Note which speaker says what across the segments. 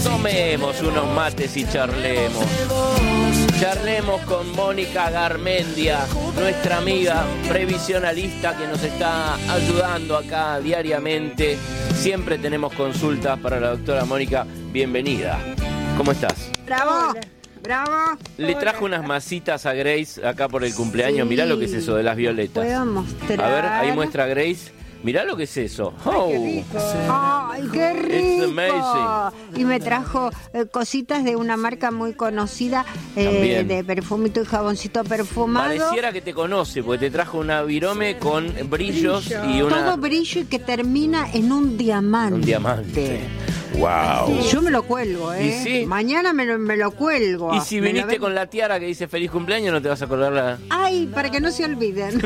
Speaker 1: Tomemos unos mates y charlemos. Charlemos con Mónica Garmendia, nuestra amiga previsionalista que nos está ayudando acá diariamente. Siempre tenemos consultas para la doctora Mónica. Bienvenida. ¿Cómo estás?
Speaker 2: ¡Bravo! ¡Bravo!
Speaker 1: Le trajo unas masitas a Grace acá por el cumpleaños.
Speaker 2: Sí.
Speaker 1: Mirá lo que es eso de las violetas.
Speaker 2: Puedo mostrar.
Speaker 1: A ver, ahí muestra Grace. Mirá lo que es eso.
Speaker 2: ¡Ay, qué rico!
Speaker 1: It's amazing.
Speaker 2: Y me trajo cositas de una marca muy conocida de perfumito y jaboncito perfumado.
Speaker 1: Pareciera que te conoce, porque te trajo una virome con brillos y una...
Speaker 2: Todo brillo y que termina en un diamante.
Speaker 1: Un diamante. ¡Wow!
Speaker 2: Yo me lo cuelgo, ¿eh?
Speaker 1: ¿Y sí?
Speaker 2: Mañana me lo cuelgo.
Speaker 1: Y si viniste con la tiara que dice feliz cumpleaños, ¿no te vas a colgar la...?
Speaker 2: Ay, para que no se olviden.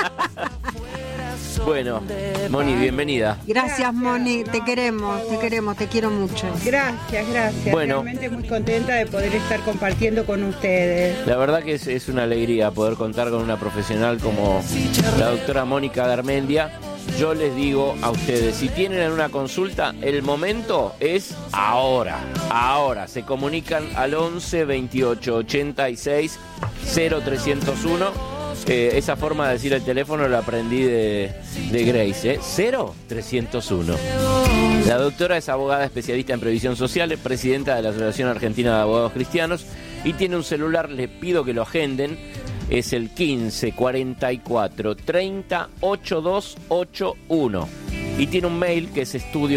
Speaker 1: Bueno, Moni, bienvenida.
Speaker 2: Gracias, Moni, te queremos, te quiero mucho.
Speaker 3: Gracias.
Speaker 1: Bueno.
Speaker 3: Realmente muy contenta de poder estar compartiendo con ustedes.
Speaker 1: La verdad que es una alegría poder contar con una profesional como la doctora Mónica Garmendia. Yo les digo a ustedes, si tienen una consulta, el momento es ahora. Ahora, se comunican al 11 28 86 0301. Esa forma de decir el teléfono la aprendí de Grace, 0301. La doctora es abogada especialista en previsión social, es presidenta de la Asociación Argentina de Abogados Cristianos y tiene un celular, les pido que lo agenden, es el 15 44 30 8281. Y tiene un mail que es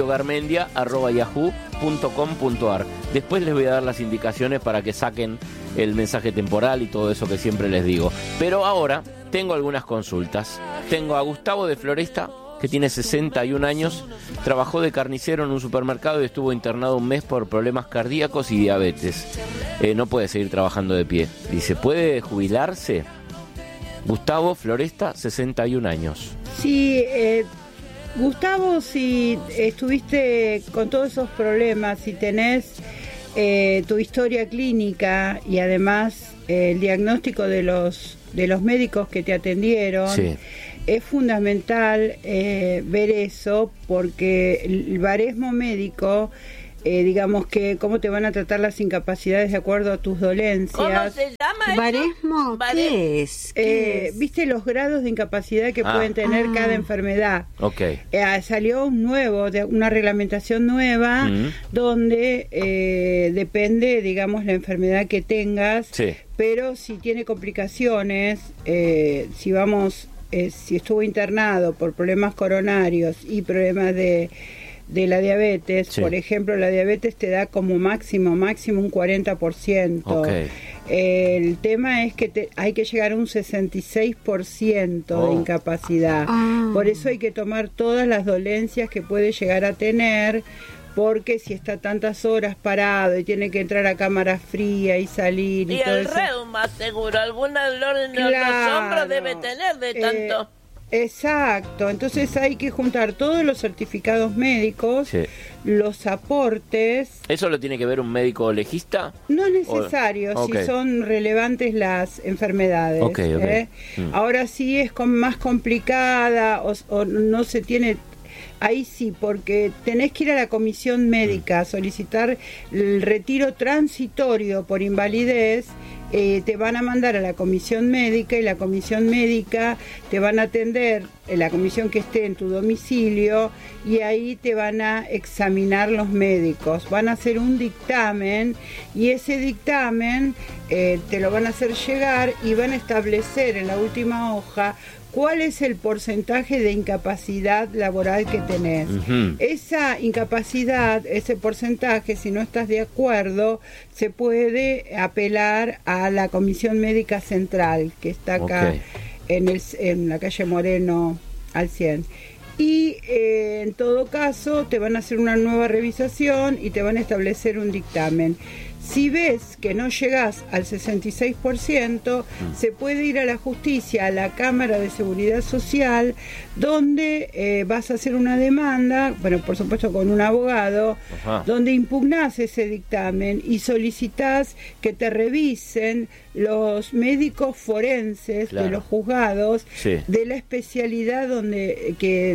Speaker 1: estudiogarmendia@yahoo.com.ar. Después les voy a dar las indicaciones para que saquen el mensaje temporal y todo eso que siempre les digo. Pero ahora tengo algunas consultas. Tengo a Gustavo de Floresta, que tiene 61 años, trabajó de carnicero en un supermercado y estuvo internado un mes por problemas cardíacos y diabetes. No puede seguir trabajando de pie. Dice, ¿puede jubilarse? Gustavo Floresta, 61 años.
Speaker 3: Sí, Gustavo, si estuviste con todos esos problemas, si tenés tu historia clínica y además el diagnóstico de los médicos que te atendieron, sí, es fundamental ver eso, porque el baresmo médico, digamos que cómo te van a tratar las incapacidades de acuerdo a tus dolencias.
Speaker 4: ¿Cómo se llama eso?
Speaker 2: ¿Baresmo? ¿Qué es?
Speaker 3: ¿Viste los grados de incapacidad que pueden tener cada enfermedad?
Speaker 1: Okay.
Speaker 3: Salió una reglamentación nueva, donde depende, digamos, la enfermedad que tengas, sí, pero si tiene complicaciones, si estuvo internado por problemas coronarios y problemas de la diabetes, sí, por ejemplo, la diabetes te da como máximo un 40%. Okay. El tema es que hay que llegar a un 66% de incapacidad. Por eso hay que tomar todas las dolencias que puede llegar a tener, porque si está tantas horas parado y tiene que entrar a cámara fría y salir y todo
Speaker 4: el reuma, seguro, alguna dolor en los hombros debe tener de tanto.
Speaker 3: Exacto, entonces hay que juntar todos los certificados médicos, sí, los aportes.
Speaker 1: ¿Eso lo tiene que ver un médico legista?
Speaker 3: No es necesario, okay, si son relevantes las enfermedades. Okay. Ahora sí es más complicada o no se tiene... Ahí sí, porque tenés que ir a la comisión médica a solicitar el retiro transitorio por invalidez. Te van a mandar a la comisión médica y la comisión médica te van a atender, la comisión que esté en tu domicilio, y ahí te van a examinar los médicos. Van a hacer un dictamen y ese dictamen te lo van a hacer llegar y van a establecer en la última hoja cuál es el porcentaje de incapacidad laboral que tenés. Esa incapacidad, ese porcentaje, si no estás de acuerdo, se puede apelar a la Comisión Médica Central, que está acá, okay, en la calle Moreno al 100. Y en todo caso te van a hacer una nueva revisación y te van a establecer un dictamen. Si ves que no llegás al 66%, se puede ir a la justicia, a la Cámara de Seguridad Social, donde vas a hacer una demanda, bueno, por supuesto con un abogado, donde impugnás ese dictamen y solicitás que te revisen los médicos forenses, claro, de los juzgados, sí, de la especialidad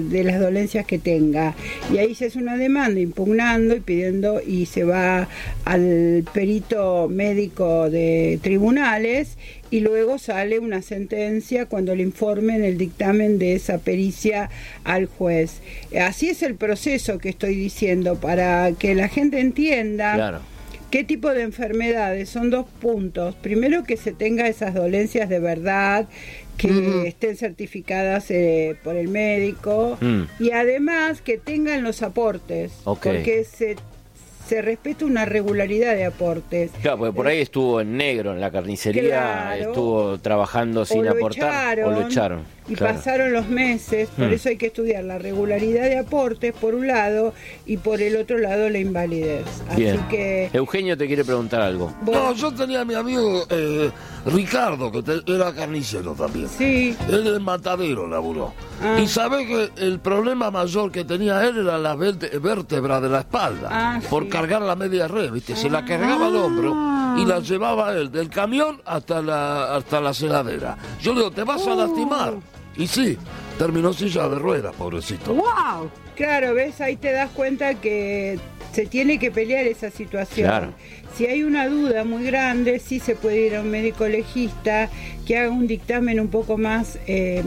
Speaker 3: de las dolencias que tenga. Y ahí se hace una demanda impugnando y pidiendo, y se va al perito médico de tribunales, y luego sale una sentencia cuando le informen el dictamen de esa pericia al juez. Así es el proceso que estoy diciendo, para que la gente entienda.
Speaker 1: Claro.
Speaker 3: ¿Qué tipo de enfermedades? Son 2 puntos. Primero, que se tenga esas dolencias de verdad, que estén certificadas por el médico, y además que tengan los aportes, porque se respeta una regularidad de aportes.
Speaker 1: Claro, porque por ahí estuvo en negro en la carnicería, claro, estuvo trabajando sin aportar, o lo echaron.
Speaker 3: Y pasaron los meses, por eso hay que estudiar la regularidad de aportes por un lado, y por el otro lado la invalidez.
Speaker 1: Bien.
Speaker 3: Así que
Speaker 1: Eugenio te quiere preguntar algo.
Speaker 5: Bueno, yo tenía a mi amigo Ricardo, que era carnicero también.
Speaker 3: Sí.
Speaker 5: Él en Matadero laburó. Y sabe que el problema mayor que tenía él era la vértebra de la espalda, por cargar la media red, ¿viste? Se la cargaba al hombro y la llevaba él del camión hasta la celadera. Yo le digo, te vas a lastimar. Y sí, terminó silla de ruedas, pobrecito.
Speaker 3: ¡Wow! Claro, ves, ahí te das cuenta que se tiene que pelear esa situación.
Speaker 1: Claro.
Speaker 3: Si hay una duda muy grande, sí se puede ir a un médico legista que haga un dictamen un poco más,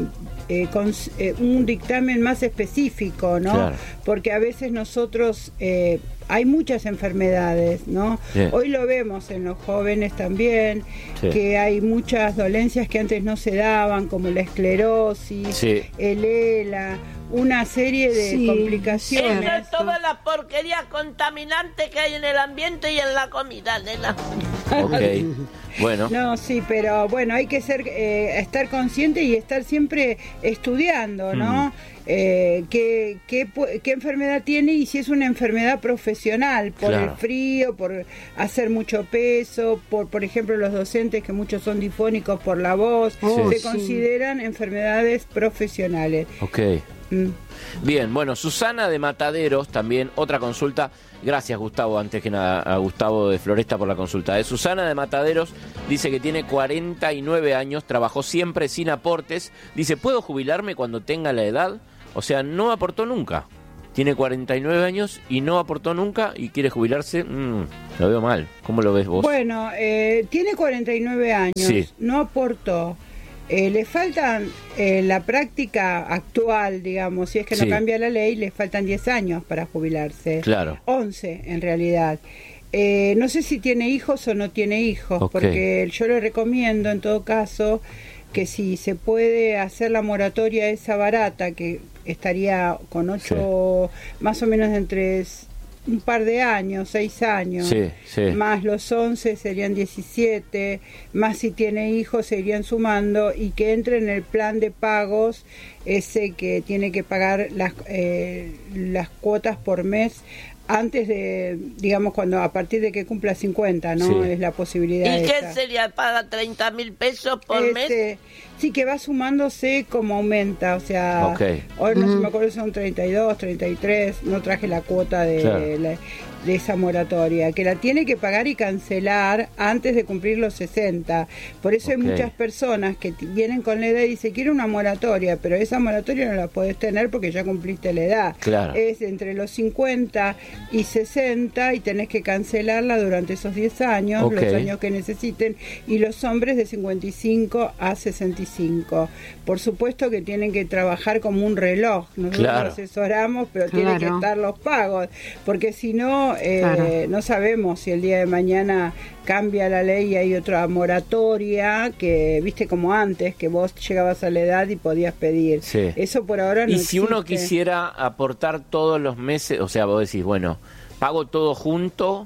Speaker 3: un dictamen más específico, ¿no?
Speaker 1: Claro.
Speaker 3: Porque a veces nosotros, hay muchas enfermedades, ¿no?
Speaker 1: Sí.
Speaker 3: Hoy lo vemos en los jóvenes también, que hay muchas dolencias que antes no se daban, como la esclerosis, el ELA, una serie de complicaciones.
Speaker 4: Eso es toda la porquería contaminante que hay en el ambiente y en la comida, nena.
Speaker 1: Ok, bueno.
Speaker 3: No, sí, pero bueno, hay que estar consciente y estar siempre estudiando, ¿no? Qué enfermedad tiene, y si es una enfermedad profesional, por el frío, por hacer mucho peso, por ejemplo, los docentes, que muchos son difónicos por la voz, se consideran enfermedades profesionales.
Speaker 1: Ok. Bien, bueno, Susana de Mataderos, también otra consulta. Gracias, Gustavo, antes que nada, a Gustavo de Floresta por la consulta. Susana de Mataderos dice que tiene 49 años, trabajó siempre sin aportes. Dice, ¿puedo jubilarme cuando tenga la edad? O sea, no aportó nunca. Tiene 49 años y no aportó nunca y quiere jubilarse. Lo veo mal. ¿Cómo lo ves vos?
Speaker 3: Bueno, tiene 49 años, no aportó. Le faltan la práctica actual, digamos, si es que no cambia la ley, le faltan 10 años para jubilarse.
Speaker 1: Claro.
Speaker 3: 11 en realidad. No sé si tiene hijos o no tiene hijos, porque yo le recomiendo en todo caso que si se puede hacer la moratoria esa barata, que estaría con 8, más o menos entre un par de años, 6 años, más los 11 serían 17, más si tiene hijos se irían sumando, y que entre en el plan de pagos ese que tiene que pagar las cuotas por mes antes de, digamos, cuando a partir de que cumpla 50, ¿no? Es la posibilidad.
Speaker 4: ¿Y qué sería? ¿Paga 30.000 pesos por mes?
Speaker 3: Sí, que va sumándose como aumenta, o sea, hoy no se me acuerdo, son 32, 33, no traje la cuota de esa moratoria, que la tiene que pagar y cancelar antes de cumplir los 60. Por eso hay muchas personas que vienen con la edad y dicen, quiero una moratoria, pero esa moratoria no la podés tener porque ya cumpliste la edad. Es entre los 50 y 60 y tenés que cancelarla durante esos 10 años, los años que necesiten, y los hombres de 55 a 65. Por supuesto que tienen que trabajar como un reloj, nosotros los asesoramos, pero tienen que estar los pagos, porque si no, no sabemos si el día de mañana cambia la ley y hay otra moratoria, que viste como antes, que vos llegabas a la edad y podías pedir. Eso por ahora no existe.
Speaker 1: Y si uno quisiera aportar todos los meses, o sea, vos decís, bueno, pago todo junto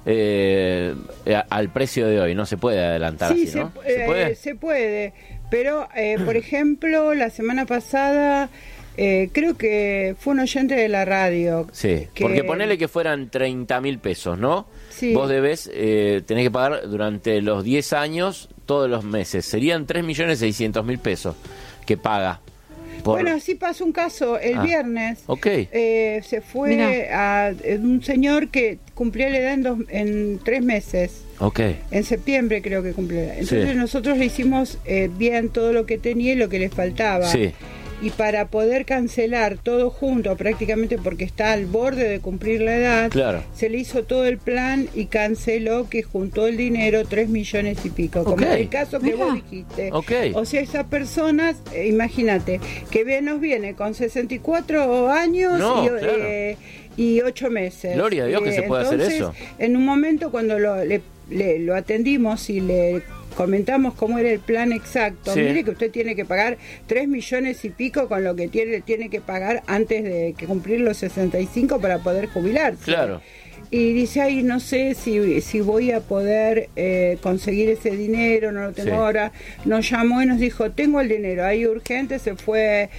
Speaker 1: al precio de hoy, no se puede adelantar así, ¿no?
Speaker 3: Se puede, pero por ejemplo, la semana pasada creo que fue un oyente de la radio.
Speaker 1: Porque ponele que fueran 30.000 pesos, ¿no? Vos debés, tenés que pagar durante los 10 años, todos los meses. Serían 3.600.000 pesos que paga.
Speaker 3: Bueno, así pasó un caso el viernes. Se fue a un señor que cumplía la edad en 3 meses. En septiembre creo que cumplió. Entonces nosotros le hicimos bien todo lo que tenía y lo que le faltaba. y para poder cancelar todo junto, prácticamente porque está al borde de cumplir la edad, se le hizo todo el plan y canceló, que juntó el dinero, 3 millones y pico, como el caso que vos dijiste. O sea, esas personas, imagínate, que nos viene con 64 años y 8 meses.
Speaker 1: Gloria a Dios que se puede hacer eso.
Speaker 3: En un momento cuando lo atendimos y le comentamos cómo era el plan exacto, mire que usted tiene que pagar 3 millones y pico con lo que tiene que pagar antes de cumplir los 65 para poder jubilarse.
Speaker 1: Claro.
Speaker 3: Y dice, ay, no sé si voy a poder conseguir ese dinero, no lo tengo ahora. Nos llamó y nos dijo, tengo el dinero, ahí urgente, fue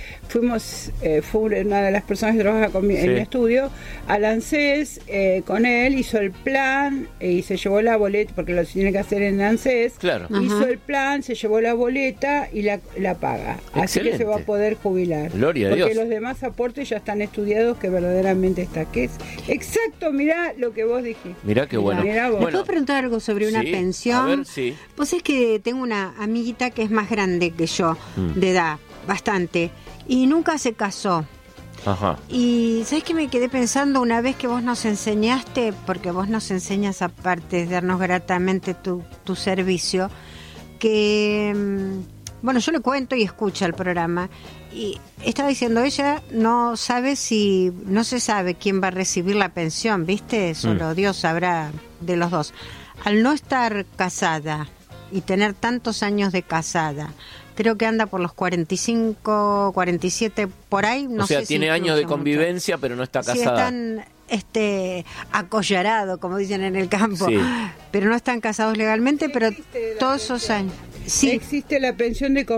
Speaker 3: una de las personas que trabaja en mi estudio, al ANSES, con él, hizo el plan y se llevó la boleta, porque lo tiene que hacer en ANSES, hizo el plan, se llevó la boleta y la paga.
Speaker 1: Excelente.
Speaker 3: Así que se va a poder jubilar.
Speaker 1: Gloria a Dios.
Speaker 3: Porque los demás aportes ya están estudiados, que verdaderamente está. Que es exacto, mirá lo que vos dijiste.
Speaker 1: Mirá qué bueno.
Speaker 2: ¿Te puedo preguntar algo sobre una pensión?
Speaker 1: A ver, sí.
Speaker 2: Pues es que tengo una amiguita que es más grande que yo, de edad, bastante, y nunca se casó.
Speaker 1: Ajá.
Speaker 2: Y ¿sabes qué me quedé pensando una vez que vos nos enseñaste? Porque vos nos enseñas, aparte de darnos gratamente tu servicio, que... Bueno, yo le cuento y escucha el programa. Y estaba diciendo, ella no se sabe quién va a recibir la pensión, ¿viste? Solo Dios sabrá de los dos. Al no estar casada y tener tantos años de casada, creo que anda por los 45, 47, por ahí, no sé.
Speaker 1: O sea, tiene años de convivencia, pero no está casada.
Speaker 2: Sí, están acollarado, como dicen en el campo, pero no están casados legalmente, pero todos esos años. Sí.
Speaker 3: Existe la pensión de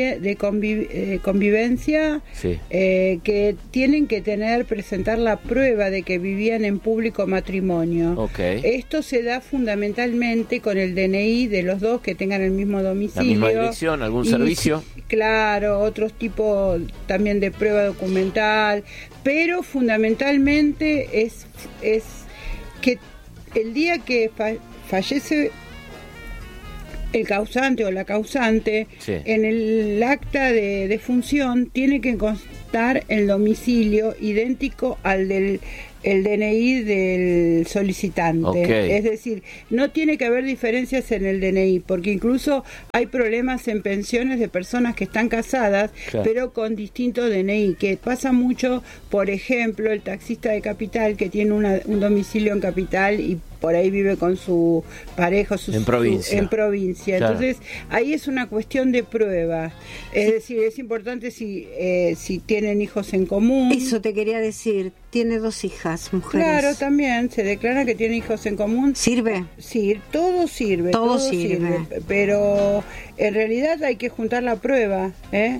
Speaker 3: convivencia, que tienen que presentar la prueba de que vivían en público matrimonio. Esto se da fundamentalmente con el DNI de los dos que tengan el mismo domicilio.
Speaker 1: La misma dirección, algún servicio.
Speaker 3: Claro, otros tipos también de prueba documental, pero fundamentalmente es que el día que fallece el causante o la causante, en el acta de defunción tiene que constar el domicilio idéntico al del DNI del solicitante. Es decir, no tiene que haber diferencias en el DNI, porque incluso hay problemas en pensiones de personas que están casadas, pero con distinto DNI, que pasa mucho, por ejemplo, el taxista de Capital que tiene un domicilio en Capital y por ahí vive con su pareja en provincia. Entonces, ahí es una cuestión de prueba. Es decir, es importante si tienen hijos en común.
Speaker 2: Eso te quería decir. Tiene 2 hijas, mujeres.
Speaker 3: Claro, también se declara que tiene hijos en común.
Speaker 2: ¿Sirve?
Speaker 3: Sí, todo sirve. Todo sirve. Pero en realidad hay que juntar la prueba.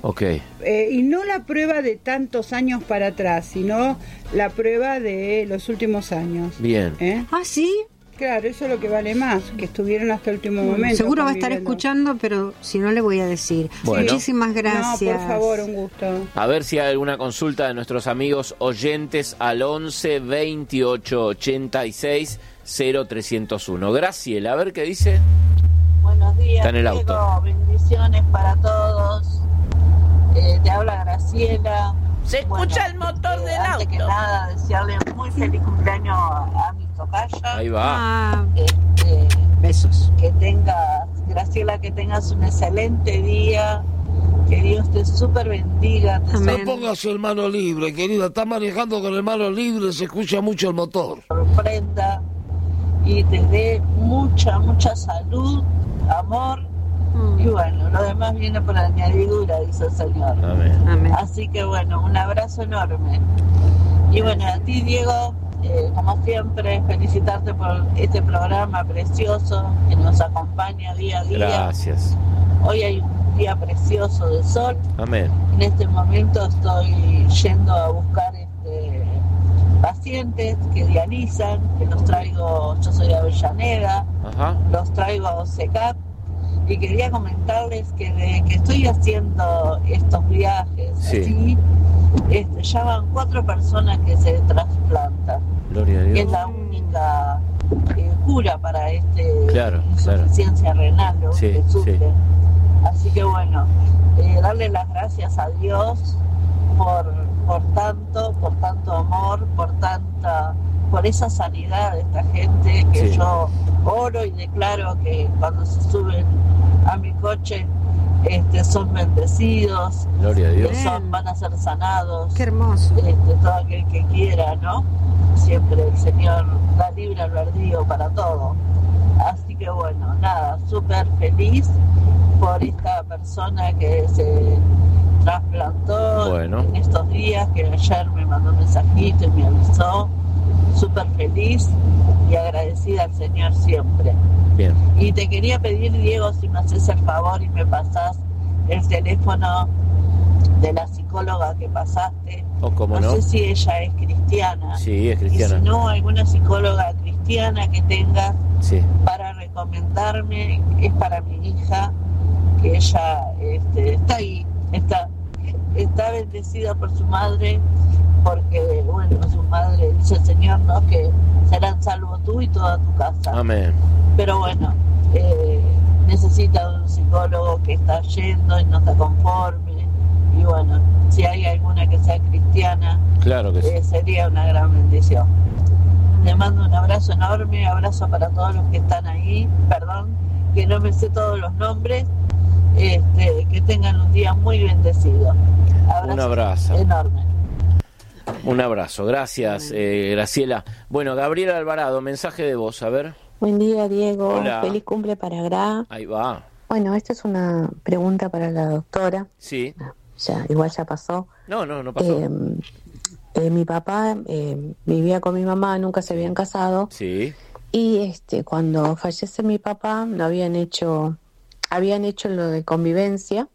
Speaker 3: Y no la prueba de tantos años para atrás, sino la prueba de los últimos años.
Speaker 1: Bien.
Speaker 2: ¿Ah, sí?
Speaker 3: Claro, eso es lo que vale más, que estuvieron hasta el último momento.
Speaker 2: Seguro va a estar escuchando, pero si no le voy a decir. Muchísimas gracias.
Speaker 3: No, por favor, un gusto.
Speaker 1: A ver si hay alguna consulta de nuestros amigos oyentes al 11 28 86 0301. Graciela, a ver qué dice.
Speaker 6: Buenos días.
Speaker 1: Está en el auto.
Speaker 6: Diego, bendiciones para todos. Te habla Graciela.
Speaker 4: Se escucha el motor del auto.
Speaker 6: Antes que nada, desearle un muy feliz cumpleaños a mi tocaya.
Speaker 1: Ahí va.
Speaker 2: Besos.
Speaker 6: Graciela, que tengas un excelente día. Que Dios te súper bendiga.
Speaker 5: No pongas el mano libre, querida. Estás manejando con el mano libre, se escucha mucho el motor.
Speaker 6: Sorprenda y te dé mucha salud, amor. Y bueno, lo demás viene por añadidura, dice el Señor.
Speaker 1: Amén.
Speaker 6: Así que bueno, un abrazo enorme. Y bueno, a ti, Diego, como siempre, felicitarte por este programa precioso que nos acompaña día a día.
Speaker 1: Gracias.
Speaker 6: Hoy hay un día precioso de sol.
Speaker 1: Amén.
Speaker 6: En este momento estoy yendo a buscar pacientes que dializan, que los traigo, yo soy de Avellaneda, los traigo a OSECAP. Y quería comentarles que desde que estoy haciendo estos viajes, ya van 4 personas que se trasplantan.
Speaker 1: Gloria a Dios.
Speaker 6: Que es la única cura para insuficiencia renal que sufren. Así que bueno, darle las gracias a Dios por tanto amor, por esa sanidad de esta gente que yo oro y declaro que cuando se suben a mi coche son bendecidos.
Speaker 1: Gloria a Dios.
Speaker 6: Van a ser sanados.
Speaker 2: Qué hermoso.
Speaker 6: Todo aquel que quiera, ¿no? Siempre el Señor da libre albedrío para todo. Así que bueno, nada, súper feliz por esta persona que se trasplantó en estos días, que ayer me mandó un mensajito y me avisó. Súper feliz y agradecida al Señor siempre.
Speaker 1: Bien.
Speaker 6: Y te quería pedir, Diego, si me haces el favor y me pasás el teléfono de la psicóloga que pasaste.
Speaker 1: ¿Cómo no?
Speaker 6: No sé si ella es cristiana.
Speaker 1: Sí, es cristiana.
Speaker 6: Y si no, alguna psicóloga cristiana que tengas para recomendarme, es para mi hija, que ella está ahí, está bendecida por su madre, porque, bueno, su madre dice el Señor, ¿no?, que serán salvos tú y toda tu casa.
Speaker 1: Amén.
Speaker 6: Pero bueno, necesita un psicólogo que está yendo y no está conforme. Y bueno, si hay alguna que sea cristiana,
Speaker 1: claro que sí,
Speaker 6: sería una gran bendición. Le mando un abrazo enorme, abrazo para todos los que están ahí. Perdón que no me sé todos los nombres. Que tengan un día muy bendecido.
Speaker 1: Un abrazo
Speaker 6: enorme.
Speaker 1: Un abrazo, gracias, Graciela. Bueno, Gabriela Alvarado, mensaje de voz, a ver.
Speaker 7: Buen día, Diego.
Speaker 1: Hola.
Speaker 7: Feliz cumple para Gra.
Speaker 1: Ahí va.
Speaker 7: Bueno, esta es una pregunta para la doctora.
Speaker 1: Sí.
Speaker 7: Igual ya pasó.
Speaker 1: No pasó.
Speaker 7: Mi papá vivía con mi mamá, nunca se habían casado.
Speaker 1: Sí.
Speaker 7: Y cuando fallece mi papá, habían hecho lo de convivencia.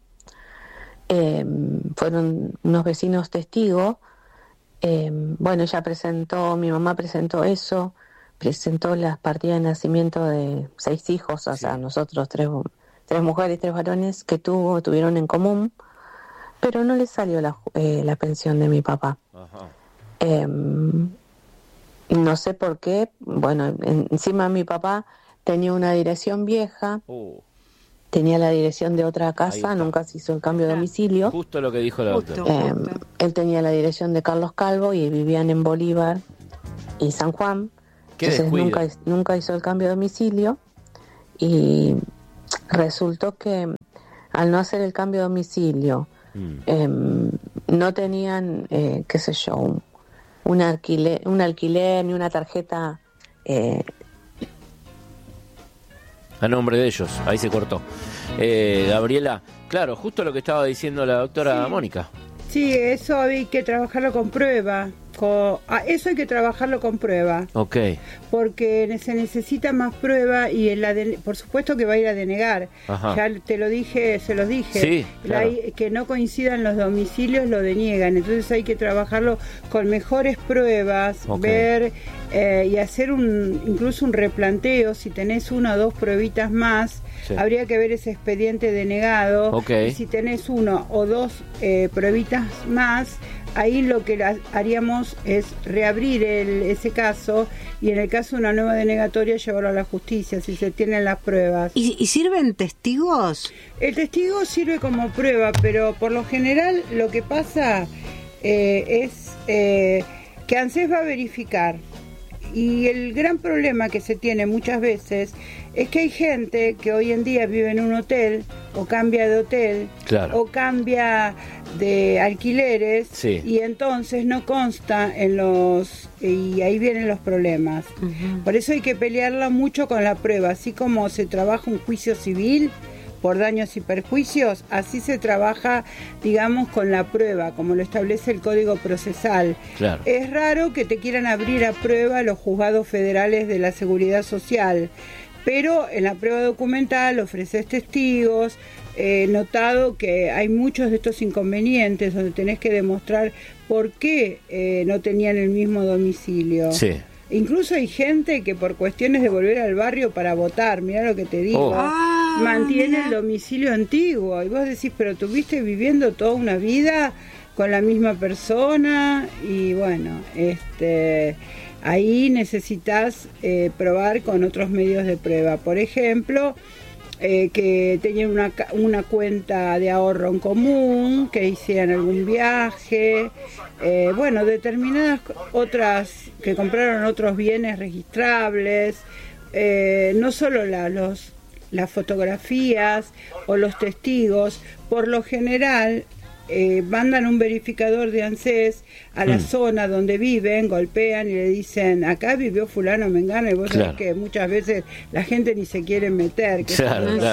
Speaker 7: Fueron unos vecinos testigos. Bueno, mi mamá presentó eso, presentó las partidas de nacimiento de 6 hijos, o sea, nosotros 3 mujeres y 3 varones que tuvieron en común, pero no le salió la pensión de mi papá.
Speaker 1: Ajá.
Speaker 7: No sé por qué. Bueno, encima mi papá tenía una dirección vieja. Tenía la dirección de otra casa, nunca se hizo el cambio de domicilio.
Speaker 1: Justo lo que dijo la doctora.
Speaker 7: Él tenía la dirección de Carlos Calvo y vivían en Bolívar y San Juan. Entonces nunca hizo el cambio de domicilio y resultó que al no hacer el cambio de domicilio no tenían, qué sé yo, un alquiler ni una tarjeta
Speaker 1: a nombre de ellos, ahí se cortó. Gabriela, claro, justo lo que estaba diciendo la doctora Mónica.
Speaker 3: Sí, eso hay que trabajarlo con prueba. Eso hay que trabajarlo con prueba.
Speaker 1: Ok.
Speaker 3: Porque se necesita más prueba y por supuesto que va a ir a denegar.
Speaker 1: Ajá.
Speaker 3: Ya se los dije.
Speaker 1: Sí, claro.
Speaker 3: Que no coincidan los domicilios lo deniegan. Entonces hay que trabajarlo con mejores pruebas, ver y hacer incluso un replanteo. Si tenés 1 o 2 pruebitas más, habría que ver ese expediente denegado. Y si tenés 1 o 2 pruebitas más, ahí lo que haríamos es reabrir ese caso y en el caso de una nueva denegatoria llevarlo a la justicia si se tienen las pruebas.
Speaker 2: ¿Y sirven testigos?
Speaker 3: El testigo sirve como prueba, pero por lo general lo que pasa es que ANSES va a verificar. Y el gran problema que se tiene muchas veces es que hay gente que hoy en día vive en un hotel o cambia de hotel o cambia de alquileres y entonces no consta y ahí vienen los problemas. Por eso hay que pelearla mucho con la prueba, así como se trabaja un juicio civil por daños y perjuicios, así se trabaja, digamos, con la prueba, como lo establece el Código Procesal.
Speaker 1: Claro.
Speaker 3: Es raro que te quieran abrir a prueba los juzgados federales de la Seguridad Social, pero en la prueba documental ofreces testigos. He notado que hay muchos de estos inconvenientes donde tenés que demostrar por qué no tenían el mismo domicilio.
Speaker 1: Sí.
Speaker 3: Incluso hay gente que por cuestiones de volver al barrio para votar, mirá lo que te digo, mantiene el domicilio antiguo. Y vos decís, pero tuviste viviendo toda una vida con la misma persona. Y bueno, ahí necesitas probar con otros medios de prueba. Por ejemplo, que tenían una cuenta de ahorro en común, que hicieran algún viaje, determinadas otras, que compraron otros bienes registrables, no solo las fotografías o los testigos. Por lo general mandan un verificador de ANSES a la zona donde viven, golpean y le dicen, acá vivió fulano mengano, y vos sabés que muchas veces la gente ni se quiere meter, que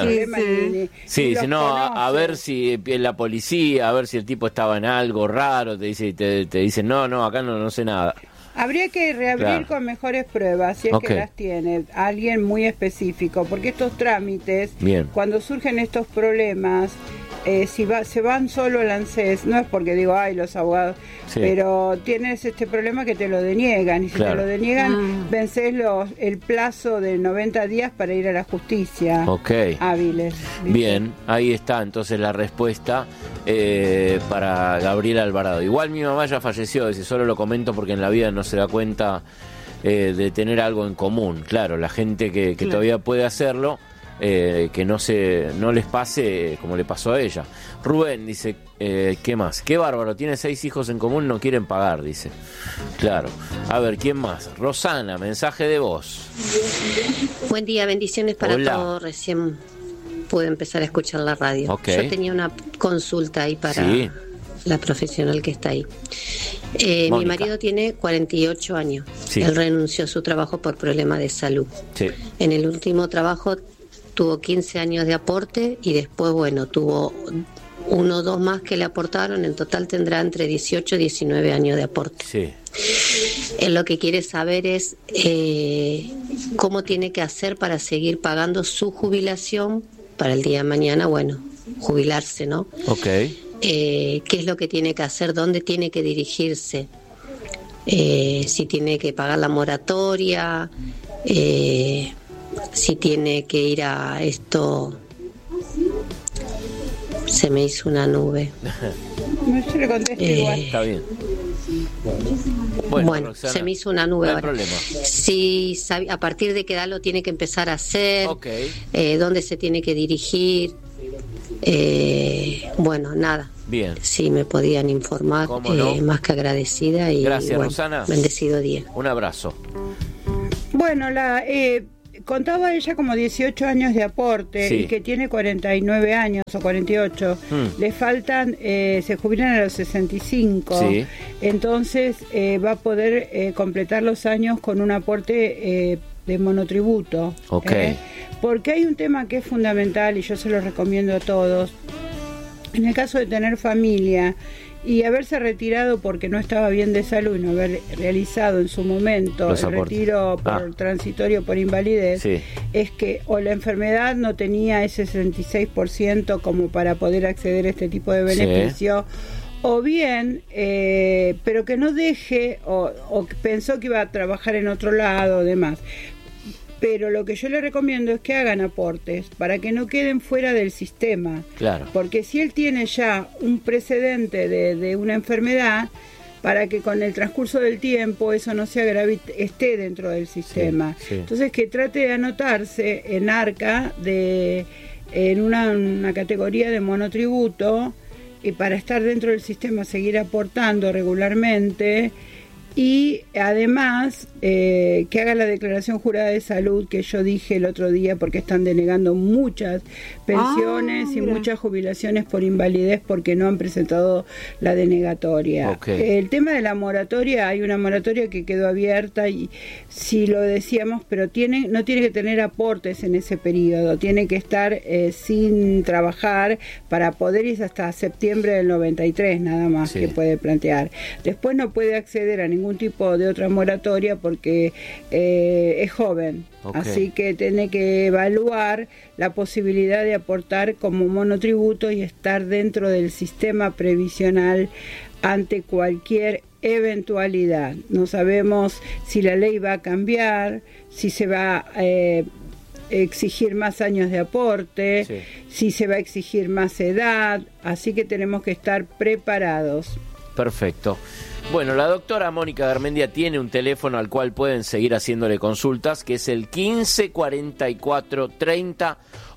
Speaker 1: a ver si la policía, a ver si el tipo estaba en algo raro, te dicen no, acá no sé nada.
Speaker 3: Habría que reabrir con mejores pruebas, si es que las tiene alguien muy específico, porque estos trámites, cuando surgen estos problemas, se van solo al ANSES, no es porque digo, los abogados, pero tienes este problema que te lo deniegan, y si te lo deniegan, vencés el plazo de 90 días para ir a la justicia. Hábiles. ¿Viste?
Speaker 1: Bien, ahí está entonces la respuesta para Gabriela Alvarado. Igual mi mamá ya falleció, dice, solo lo comento porque en la vida no se da cuenta de tener algo en común. Claro, la gente que todavía puede hacerlo, que no les pase como le pasó a ella. Rubén dice, ¿qué más? Qué bárbaro, tiene 6 hijos en común, no quieren pagar, dice. Claro. A ver, ¿quién más? Rosana, mensaje de voz.
Speaker 8: Buen día, bendiciones para todos. Recién pude empezar a escuchar la radio. Yo tenía una consulta ahí para la profesional que está ahí. Mi marido tiene 48 años. Él renunció a su trabajo por problemas de salud. En el último trabajo tuvo 15 años de aporte y después, tuvo 1 o 2 más que le aportaron. En total tendrá entre 18 y 19 años de aporte. Él lo que quiere saber es cómo tiene que hacer para seguir pagando su jubilación para el día de mañana, jubilarse, ¿no? ¿Qué es lo que tiene que hacer? ¿Dónde tiene que dirigirse? Si tiene que pagar la moratoria, si tiene que ir a esto. Se me hizo una nube.
Speaker 3: No se le conteste igual.
Speaker 1: Está bien.
Speaker 8: Bueno, se me hizo una nube.
Speaker 1: No hay problema.
Speaker 8: Si a partir de qué edad lo tiene que empezar a hacer, dónde se tiene que dirigir. Nada.
Speaker 1: Bien.
Speaker 8: Si me podían informar, más que agradecida. Y
Speaker 1: gracias, Rosana.
Speaker 8: Bendecido día.
Speaker 1: Un abrazo.
Speaker 3: Contaba ella como 18 años de aporte y que tiene 49 años o 48. Le faltan, se jubilan a los 65. Entonces va a poder completar los años con un aporte de monotributo. Porque hay un tema que es fundamental y yo se lo recomiendo a todos. En el caso de tener familia y haberse retirado porque no estaba bien de salud y no haber realizado en su momento el retiro transitorio por invalidez, es que o la enfermedad no tenía ese 66% como para poder acceder a este tipo de beneficio, o bien, pero que no deje, o pensó que iba a trabajar en otro lado o demás. Pero lo que yo le recomiendo es que hagan aportes para que no queden fuera del sistema. Porque si él tiene ya un precedente de una enfermedad, para que con el transcurso del tiempo eso no sea grave, esté dentro del sistema. Entonces que trate de anotarse en ARCA en una categoría de monotributo, y para estar dentro del sistema seguir aportando regularmente. Y además que haga la declaración jurada de salud que yo dije el otro día, porque están denegando muchas pensiones y muchas jubilaciones por invalidez porque no han presentado la denegatoria. El tema de la moratoria, hay una moratoria que quedó abierta y sí lo decíamos, pero no tiene que tener aportes en ese periodo, tiene que estar sin trabajar para poder ir hasta septiembre del 93 nada más que puede plantear. Después no puede acceder a ningún tipo de otra moratoria porque es joven, así que tiene que evaluar la posibilidad de aportar como monotributo y estar dentro del sistema previsional ante cualquier eventualidad. No sabemos si la ley va a cambiar, si se va a exigir más años de aporte, si se va a exigir más edad, así que tenemos que estar preparados.
Speaker 1: perfecto. Bueno, la doctora Mónica Garmendia tiene un teléfono al cual pueden seguir haciéndole consultas, que es el 15 44 30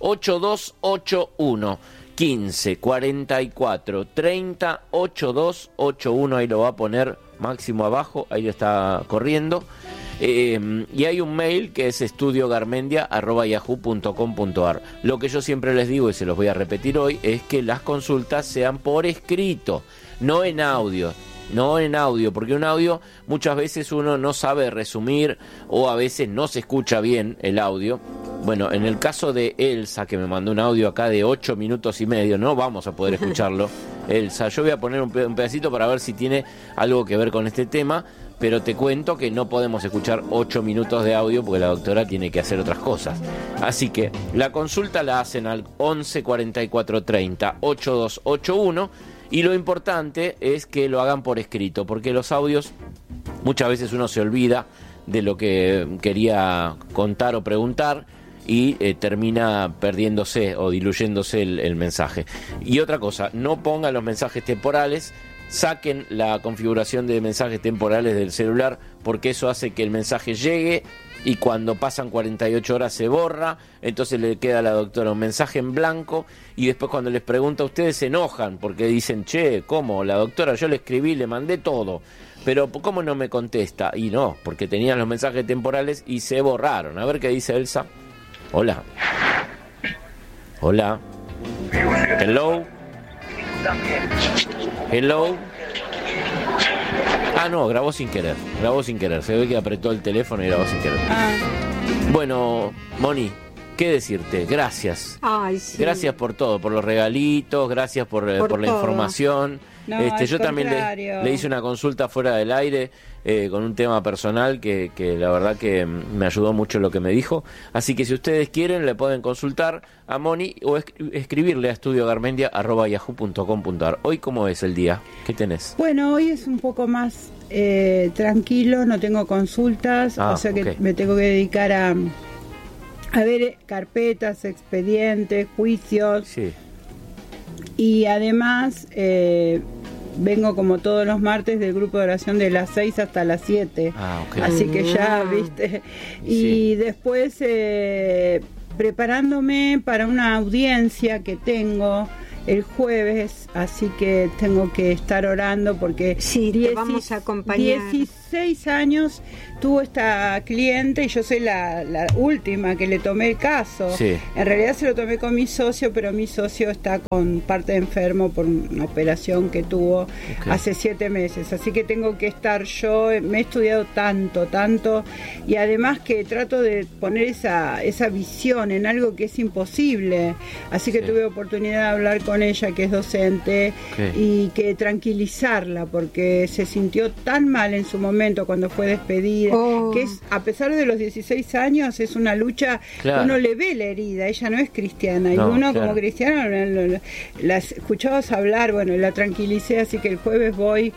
Speaker 1: 8281. 15 44 30 8281, ahí lo va a poner Máximo abajo, ahí lo está corriendo. Y hay un mail que es estudiogarmendia@yahoo.com.ar. Lo que yo siempre les digo, y se los voy a repetir hoy, es que las consultas sean por escrito, no en audio. No en audio, porque un audio muchas veces uno no sabe resumir o a veces no se escucha bien el audio. Bueno, en el caso de Elsa, que me mandó un audio acá de 8 minutos y medio, no vamos a poder escucharlo. Elsa, yo voy a poner un pedacito para ver si tiene algo que ver con este tema, pero te cuento que no podemos escuchar 8 minutos de audio porque la doctora tiene que hacer otras cosas. Así que la consulta la hacen al 11 44 30 8281. Y lo importante es que lo hagan por escrito, porque los audios muchas veces uno se olvida de lo que quería contar o preguntar y termina perdiéndose o diluyéndose el mensaje. Y otra cosa, no pongan los mensajes temporales, saquen la configuración de mensajes temporales del celular, porque eso hace que el mensaje llegue y cuando pasan 48 horas se borra, entonces le queda a la doctora un mensaje en blanco y después cuando les pregunta a ustedes se enojan porque dicen, che, ¿cómo? La doctora, yo le escribí, le mandé todo, pero ¿cómo no me contesta? Y no, porque tenían los mensajes temporales y se borraron. A ver qué dice Elsa. Hola. Hola. Hello. Hello. Ah, no, grabó sin querer. Se ve que apretó el teléfono y grabó sin querer. Bueno, Moni, ¿qué decirte? Gracias.
Speaker 3: Ay, sí.
Speaker 1: Gracias por todo, por los regalitos, gracias por la información.
Speaker 3: No,
Speaker 1: yo también le hice una consulta fuera del aire con un tema personal que la verdad que me ayudó mucho lo que me dijo. Así que si ustedes quieren le pueden consultar a Moni o escribirle a estudiogarmendia@yahoo.com.ar. Hoy, ¿cómo es el día? ¿Qué tenés?
Speaker 3: Bueno, hoy es un poco más tranquilo, no tengo consultas, o sea que me tengo que dedicar a ver carpetas, expedientes, juicios.
Speaker 1: Sí.
Speaker 3: Y además vengo como todos los martes del grupo de oración de las 6 hasta las 7. Así que ya, viste. Y después preparándome para una audiencia que tengo el jueves, así que tengo que estar orando porque
Speaker 2: te vamos a acompañar.
Speaker 3: 16 años tuvo esta cliente y yo soy la última que le tomé el caso.
Speaker 1: Sí.
Speaker 3: En realidad se lo tomé con mi socio, pero mi socio está con parte enfermo por una operación que tuvo hace 7 meses, así que tengo que estar yo. Me he estudiado tanto y además que trato de poner esa visión en algo que es imposible, así que tuve oportunidad de hablar con ella, que es docente, y que tranquilizarla porque se sintió tan mal en su momento cuando fue despedida, que es, a pesar de los 16 años, es una lucha. Uno le ve la herida, ella no es cristiana, y uno como cristiano la escuchabas hablar, bueno, la tranquilicé, así que el jueves voy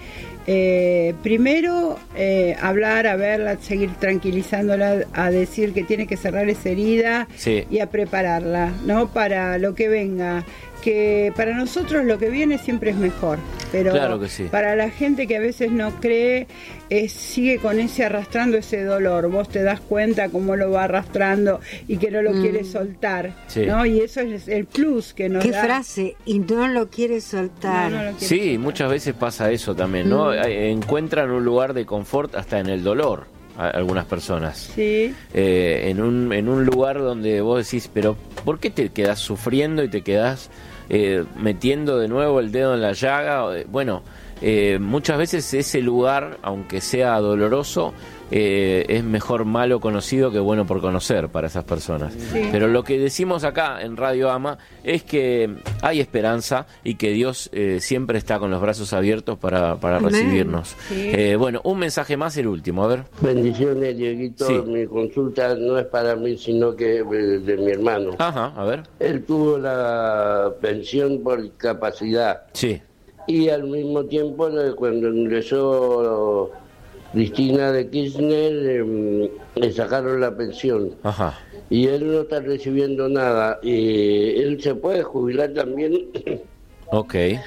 Speaker 3: primero hablar, a verla, seguir tranquilizándola, a decir que tiene que cerrar esa herida y a prepararla, ¿no? Para lo que venga, que para nosotros lo que viene siempre es mejor, pero
Speaker 1: claro que
Speaker 3: para la gente que a veces no cree, sigue con arrastrando ese dolor. Vos te das cuenta cómo lo va arrastrando y que no lo quiere soltar, ¿no? Y eso es el plus que nos da.
Speaker 2: ¿Qué frase? Y no lo quiere soltar.
Speaker 3: No lo quiere soltar.
Speaker 1: Muchas veces pasa eso también, ¿no? Encuentran un lugar de confort hasta en el dolor, algunas personas.
Speaker 3: Sí.
Speaker 1: En un lugar donde vos decís, pero ¿por qué te quedás sufriendo y te quedás metiendo de nuevo el dedo en la llaga? Bueno, muchas veces ese lugar, aunque sea doloroso, es mejor malo conocido que bueno por conocer para esas personas. Pero lo que decimos acá en Radio Ama es que hay esperanza y que Dios siempre está con los brazos abiertos para recibirnos. Bueno, un mensaje más, el último, a ver.
Speaker 9: Bendiciones, Dieguito. Mi consulta no es para mí, sino que de mi hermano.
Speaker 1: A ver.
Speaker 9: Él tuvo la pensión por discapacidad.
Speaker 1: Sí.
Speaker 9: Y al mismo tiempo, cuando ingresó Cristina de Kirchner, le sacaron la pensión. Y él no está recibiendo nada. Él se puede jubilar también.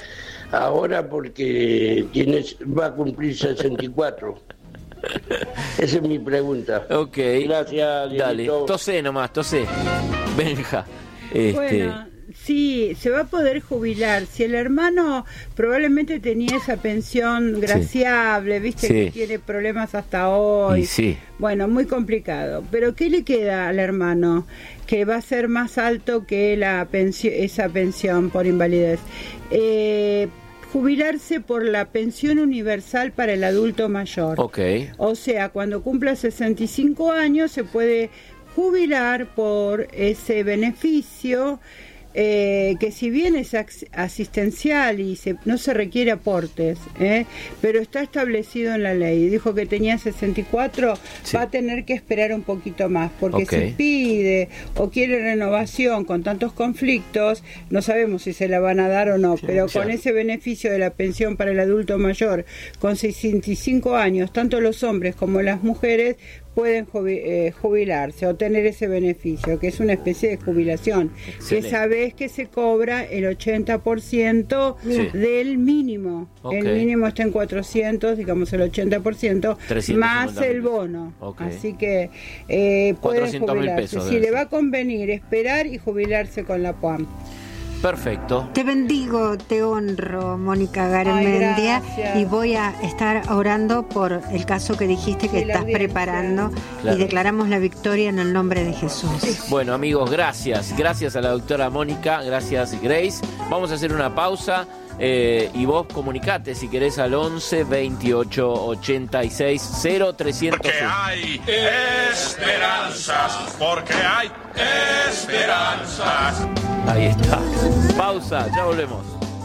Speaker 9: ahora porque va a cumplir 64. Esa es mi pregunta.
Speaker 1: Ok.
Speaker 9: Gracias,
Speaker 1: dale, tosé nomás, Benja.
Speaker 3: Bueno, sí, se va a poder jubilar. Si el hermano probablemente tenía esa pensión graciable, viste que tiene problemas hasta hoy. Bueno, muy complicado. Pero ¿qué le queda al hermano? Que va a ser más alto que esa pensión por invalidez. Jubilarse por la pensión universal para el adulto mayor. O sea, cuando cumpla 65 años se puede jubilar por ese beneficio, que si bien es asistencial y no se requiere aportes, pero está establecido en la ley. Dijo que tenía 64, va a tener que esperar un poquito más, porque si pide o quiere renovación con tantos conflictos, no sabemos si se la van a dar o no, pero con ese beneficio de la pensión para el adulto mayor, con 65 años, tanto los hombres como las mujeres pueden jubilarse o tener ese beneficio, que es una especie de jubilación, que sabés que se cobra el 80% del mínimo. El mínimo está en 400, digamos el 80%, más el bono. Así que pueden jubilarse. Si le va a convenir esperar y jubilarse con la PAM.
Speaker 1: Perfecto.
Speaker 2: Te bendigo, te honro, Mónica Garmendia, y voy a estar orando por el caso que dijiste que estás preparando, y declaramos la victoria en el nombre de Jesús.
Speaker 1: Bueno, amigos, gracias a la doctora Mónica, gracias Grace. Vamos a hacer una pausa. Y vos comunicate si querés al 11 28 86 0300.
Speaker 10: Porque hay esperanzas, porque hay esperanzas.
Speaker 1: Ahí está. Pausa, ya volvemos.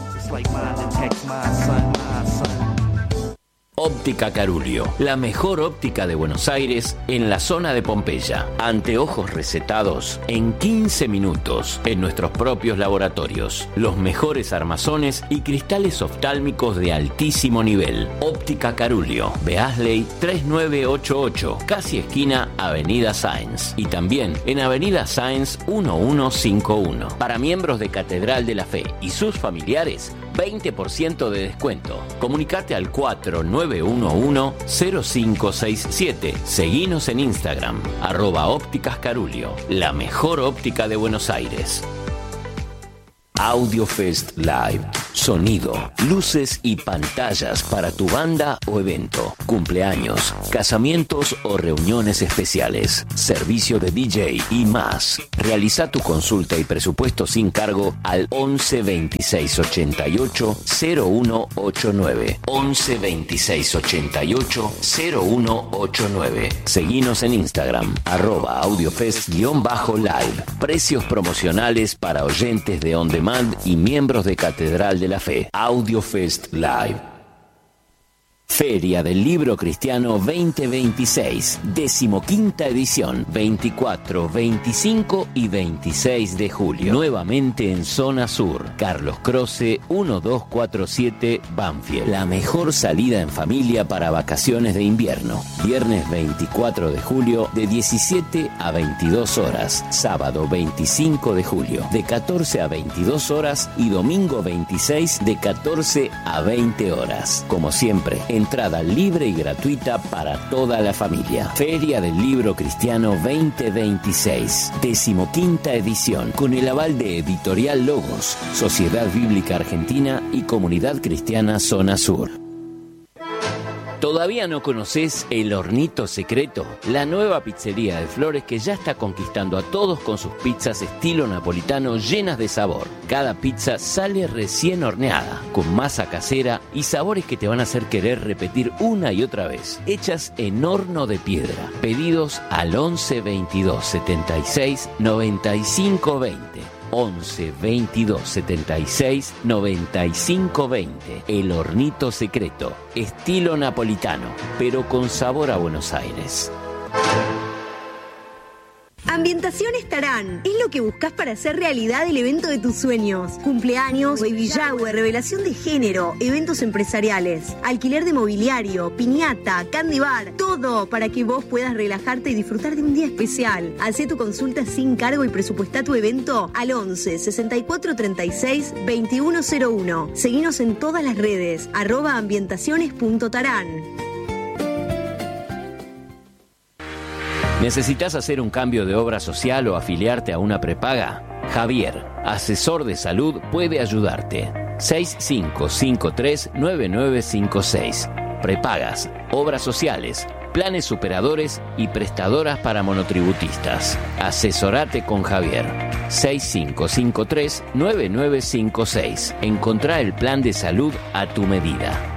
Speaker 1: Óptica Carulio, la mejor óptica de Buenos Aires en la zona de Pompeya. Anteojos recetados en 15 minutos en nuestros propios laboratorios. Los mejores armazones y cristales oftálmicos de altísimo nivel. Óptica Carulio, Beasley 3988, casi esquina Avenida Sáenz. Y también en Avenida Sáenz 1151. Para miembros de Catedral de la Fe y sus familiares, 20% de descuento. Comunicate al 4911-0567. Seguinos en Instagram, @ópticas Carulio, la mejor óptica de Buenos Aires. AudioFest Live. Sonido, luces y pantallas para tu banda o evento, cumpleaños, casamientos o reuniones especiales, servicio de DJ y más. Realiza tu consulta y presupuesto sin cargo al 11 26 88 0189. 11 26 88 0189. Seguinos en Instagram, @AudioFest_live. Precios promocionales para oyentes de On Demand y miembros de Catedral de la Fe. AudioFest Live. Feria del Libro Cristiano 2026, 15ª edición, 24, 25 y 26 de julio. Nuevamente en Zona Sur, Carlos Croce 1247 Banfield. La mejor salida en familia para vacaciones de invierno. Viernes 24 de julio de 17 a 22 horas. Sábado 25 de julio de 14 a 22 horas y domingo 26 de 14 a 20 horas. Como siempre, entrada libre y gratuita para toda la familia. Feria del Libro Cristiano 2026, 15ª edición, con el aval de Editorial Logos, Sociedad Bíblica Argentina y Comunidad Cristiana Zona Sur. ¿Todavía no conoces El Hornito Secreto? La nueva pizzería de Flores que ya está conquistando a todos con sus pizzas estilo napolitano llenas de sabor. Cada pizza sale recién horneada, con masa casera y sabores que te van a hacer querer repetir una y otra vez. Hechas en horno de piedra. Pedidos al 11 22 76 95 20. 11 22 76 95 20. El Hornito Secreto, estilo napolitano, pero con sabor a Buenos Aires.
Speaker 10: Ambientaciones Tarán es lo que buscas para hacer realidad el evento de tus sueños. Cumpleaños, baby shower, revelación de género, eventos empresariales, alquiler de mobiliario, piñata, candy bar, todo para que vos puedas relajarte y disfrutar de un día especial. Hacé tu consulta sin cargo y presupuestá tu evento al 11 64 36 2101. Seguinos en todas las redes, @ambientaciones.tarán.
Speaker 1: ¿Necesitas hacer un cambio de obra social o afiliarte a una prepaga? Javier, asesor de salud, puede ayudarte. 6553-9956. Prepagas, obras sociales, planes superadores y prestadoras para monotributistas. Asesorate con Javier. 6553-9956. Encontrá el plan de salud a tu medida.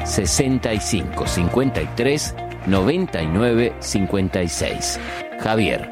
Speaker 1: 6553-9956. Javier.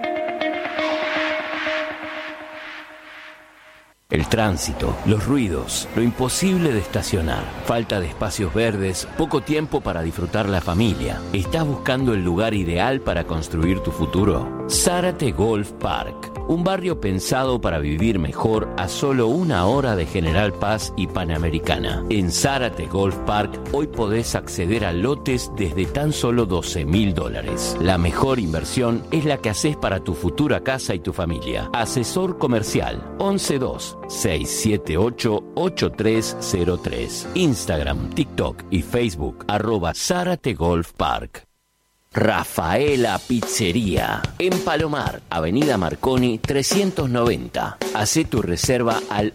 Speaker 1: El tránsito, los ruidos, lo imposible de estacionar, falta de espacios verdes, poco tiempo para disfrutar la familia. ¿Estás buscando el lugar ideal para construir tu futuro? Zárate Golf Park, un barrio pensado para vivir mejor a solo 1 hora de General Paz y Panamericana. En Zárate Golf Park hoy podés acceder a lotes desde tan solo $12.000. La mejor inversión es la que haces para tu futura casa y tu familia. Asesor comercial 112-678-8303. Instagram, TikTok y Facebook @Zárate Golf Park. Rafaela Pizzería, en Palomar, Avenida Marconi 390. Hacé tu reserva al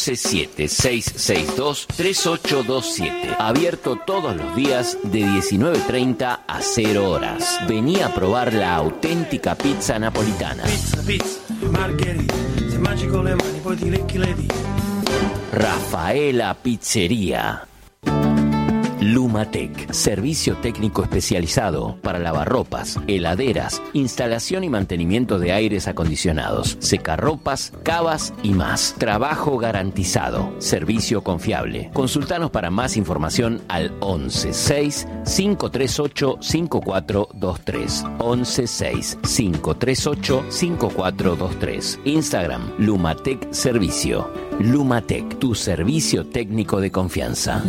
Speaker 1: 1176623827. Abierto todos los días de 19:30 a 0 horas. Vení a probar la auténtica pizza napolitana. Pizza, margherita, se mangi con le mani, poi ti lecchi le dita. Rafaela Pizzería. Lumatec, servicio técnico especializado para lavarropas, heladeras, instalación y mantenimiento de aires acondicionados, secarropas, cavas y más. Trabajo garantizado, servicio confiable. Consultanos para más información al 116-538-5423. 116-538-5423. Instagram, Lumatec Servicio. Lumatec, tu servicio técnico de confianza.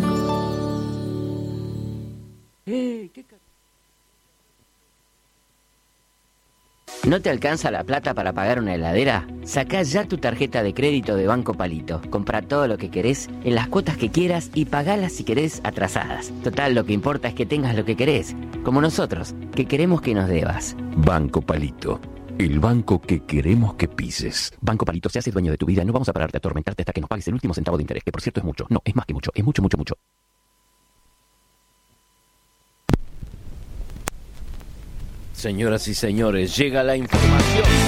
Speaker 11: ¿No te alcanza la plata para pagar una heladera? Sacá ya tu tarjeta de crédito de Banco Palito. Comprá todo lo que querés, en las cuotas que quieras y pagalas si querés atrasadas. Total, lo que importa es que tengas lo que querés. Como nosotros, que queremos que nos debas.
Speaker 12: Banco Palito. El banco que queremos que pises.
Speaker 11: Banco Palito, se hace dueño de tu vida. No vamos a pararte a atormentarte hasta que nos pagues el último centavo de interés. Que por cierto es mucho. No, es más que mucho. Es mucho, mucho, mucho.
Speaker 1: Señoras y señores, llega la información.